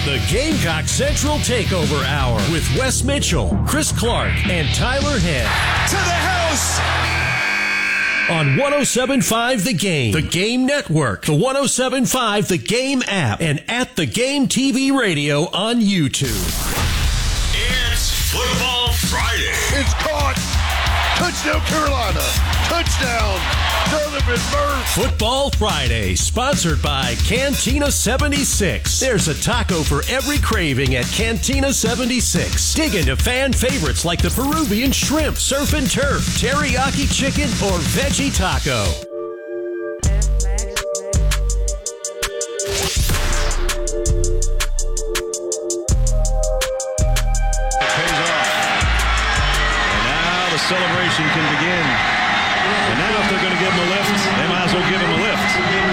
The Gamecock Central Takeover Hour with Wes Mitchell, Chris Clark, and Tyler Head. To the house! On 107.5 The Game, The Game Network, the 107.5 The Game app, and at The Game TV radio on YouTube. It's Football Friday. It's caught. Touchdown, Carolina. Touchdown, Donovan Murph. Football Friday, sponsored by Cantina 76. There's a taco for every craving at Cantina 76. Dig into fan favorites like the Peruvian shrimp, surf and turf, teriyaki chicken, or veggie taco. Celebration can begin. And now if they're going to give him a lift, they might as well give him a lift.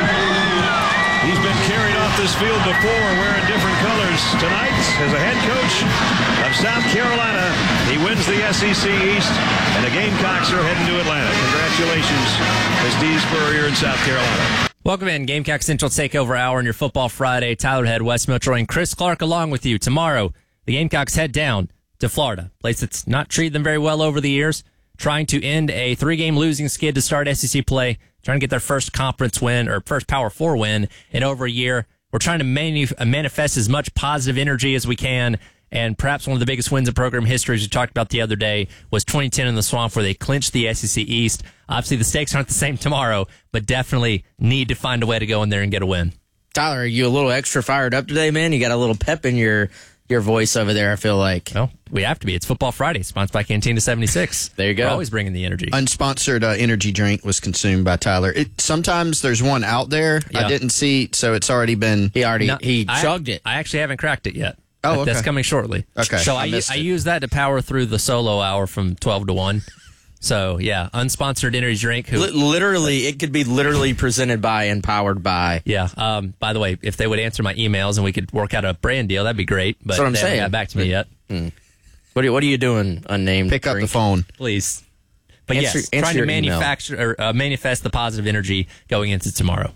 He's been carried off this field before wearing different colors. Tonight, as a head coach of South Carolina, he wins the SEC East, and the Gamecocks are heading to Atlanta. Congratulations to Steve Spurrier in South Carolina. Welcome in, Gamecock Central Takeover Hour on your Football Friday. Tyler Head, Wes Mitchell, and Chris Clark along with you. Tomorrow, the Gamecocks head down to Florida, a place that's not treated them very well over the years, trying to end a 3-game losing skid to start SEC play, trying to get their first conference win or first Power 4 win in over a year. We're trying to manifest as much positive energy as we can, and perhaps one of the biggest wins in program history, as we talked about the other day, was 2010 in the Swamp, where they clinched the SEC East. Obviously, the stakes aren't the same tomorrow, but definitely need to find a way to go in there and get a win. Tyler, are you a little extra fired up today, man? You got a little pep in your voice over there, I feel like. Well, we have to be. It's Football Friday, sponsored by Cantina 76. There you go. We're always bringing the energy. Unsponsored energy drink was consumed by Tyler. Sometimes there's one out there I didn't see, so it's already been... He chugged it. I actually haven't cracked it yet. Oh, okay. That's coming shortly. Okay. So I use that to power through the solo hour from 12 to 1. So, yeah, unsponsored energy drink. Literally, it could be literally presented by and powered by. Yeah. By the way, if they would answer my emails and we could work out a brand deal, that'd be great. But that's what I'm they saying. haven't got back to me yet. What are you doing, unnamed? Pick up the phone. Please. But answer trying to your manufacture or manifest the positive energy going into tomorrow.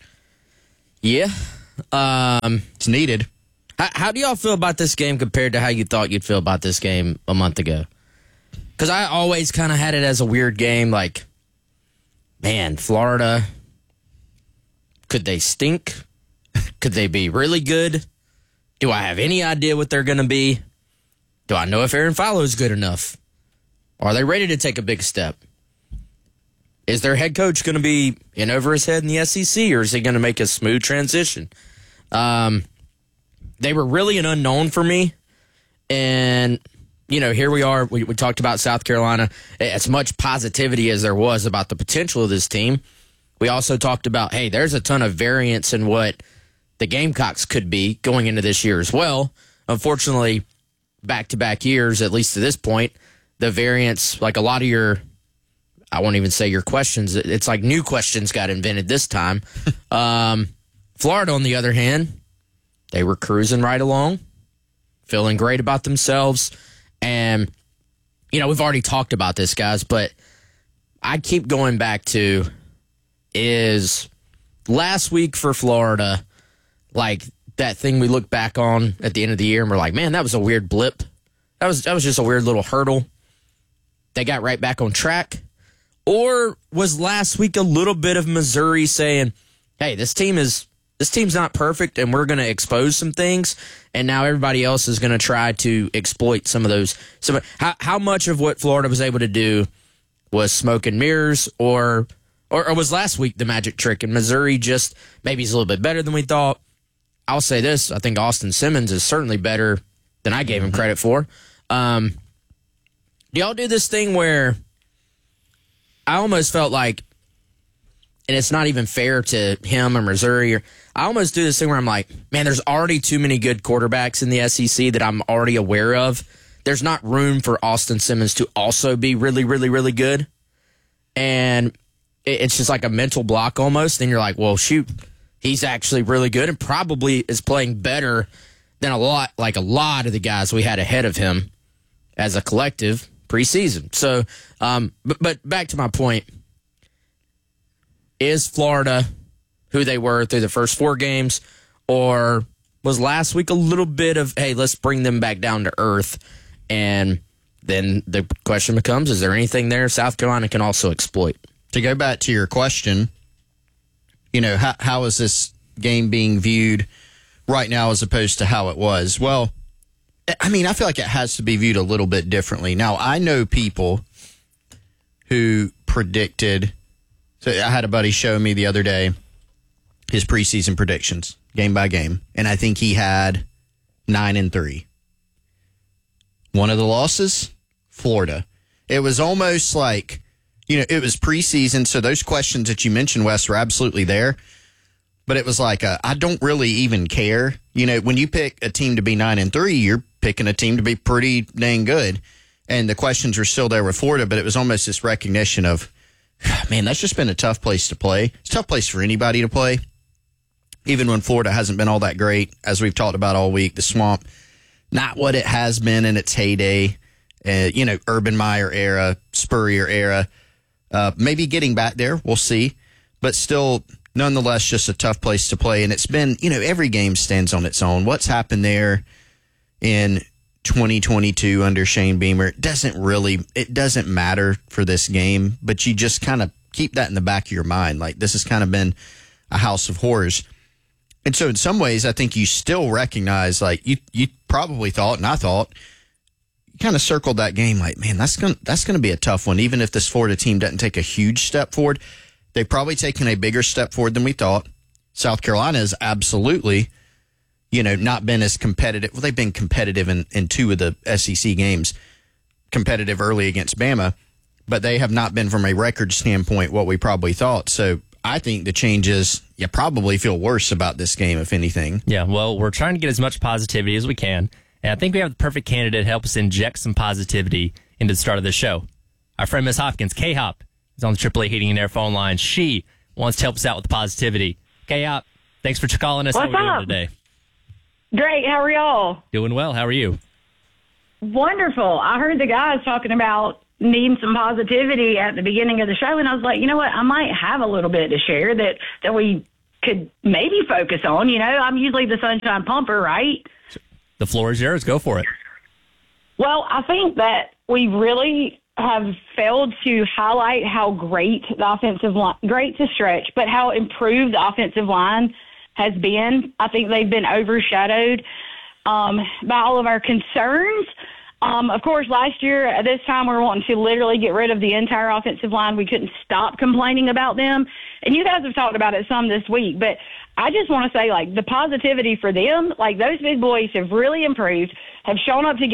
Yeah. It's needed. How do y'all feel about this game compared to how you thought you'd feel about this game a month ago? Because I always kind of had it as a weird game, like, man, Florida, could they stink? Could they be really good? Do I have any idea what they're going to be? Do I know if Aaron Follow is good enough? Are they ready to take a big step? Is their head coach going to be in over his head in the SEC, or is he going to make a smooth transition? They were really an unknown for me, and... You know, here we are. We talked about South Carolina. As much positivity as there was about the potential of this team, we also talked about, hey, there's a ton of variance in what the Gamecocks could be going into this year as well. Unfortunately, back-to-back years, at least to this point, the variance, like a lot of your, I won't even say your questions, it's like new questions got invented this time. Florida, on the other hand, they were cruising right along, feeling great about themselves. And, you know, we've already talked about this, guys, but I keep going back to is last week for Florida, like that thing we look back on at the end of the year and we're like, man, that was a weird blip. That was just a weird little hurdle. They got right back on track. Or was last week a little bit of Missouri saying, hey, this team's not perfect, and we're going to expose some things, and now everybody else is going to try to exploit some of those. How much of what Florida was able to do was smoke and mirrors, or was last week the magic trick, and Missouri just maybe is a little bit better than we thought? I'll say this. I think Austin Simmons is certainly better than I gave him credit for. Do y'all do this thing where I almost felt like, and it's not even fair to him or Missouri, I almost do this thing where I'm like, man, there's already too many good quarterbacks in the SEC that I'm already aware of. There's not room for Austin Simmons to also be really, really, really good. And it's just like a mental block almost. Then you're like, well, shoot, he's actually really good and probably is playing better than a lot of the guys we had ahead of him as a collective preseason. So, but back to my point. Is Florida who they were through the first 4 games, or was last week a little bit of, hey, let's bring them back down to earth. And then the question becomes, is there anything there South Carolina can also exploit? To go back to your question, how is this game being viewed right now as opposed to how it was? Well, I mean, I feel like it has to be viewed a little bit differently. Now, I know people who predicted, so I had a buddy show me the other day his preseason predictions, game by game, and I think he had 9-3. One of the losses, Florida. It was almost like, it was preseason, so those questions that you mentioned, Wes, were absolutely there. But it was like, I don't really even care. When you pick a team to be 9-3, you're picking a team to be pretty dang good. And the questions were still there with Florida, but it was almost this recognition of, man, that's just been a tough place to play. It's a tough place for anybody to play. Even when Florida hasn't been all that great, as we've talked about all week, the Swamp, not what it has been in its heyday. Urban Meyer era, Spurrier era. Maybe getting back there, we'll see. But still, nonetheless, just a tough place to play. And it's been, every game stands on its own. What's happened there in 2022 under Shane Beamer, it doesn't matter for this game, but you just kind of keep that in the back of your mind. Like, this has kind of been a house of horrors. And so in some ways, I think you still recognize, like, you probably thought, and I thought, you kind of circled that game like, man, that's going to be a tough one. Even if this Florida team doesn't take a huge step forward, they've probably taken a bigger step forward than we thought. South Carolina has absolutely, not been as competitive. Well, they've been competitive in two of the SEC games, competitive early against Bama, but they have not been, from a record standpoint, what we probably thought. So I think the changes, you probably feel worse about this game, if anything. Yeah, well, we're trying to get as much positivity as we can. And I think we have the perfect candidate to help us inject some positivity into the start of the show. Our friend Miss Hopkins, K-Hop, is on the AAA Heating and Air phone line. She wants to help us out with the positivity. K-Hop, thanks for calling us. What's How are we up? doing today? Great. How are y'all? Doing well. How are you? Wonderful. I heard the guys talking about needing some positivity at the beginning of the show, and I was like, you know what? I might have a little bit to share that we could maybe focus on. I'm usually the sunshine pumper, right? The floor is yours. Go for it. Well, I think that we really have failed to highlight how great the offensive line, great to stretch, but how improved the offensive line has been. I think they've been overshadowed by all of our concerns. Of course, last year at this time, we were wanting to literally get rid of the entire offensive line. We couldn't stop complaining about them. And you guys have talked about it some this week. But I just want to say, like, the positivity for them, like, those big boys have really improved, have shown up to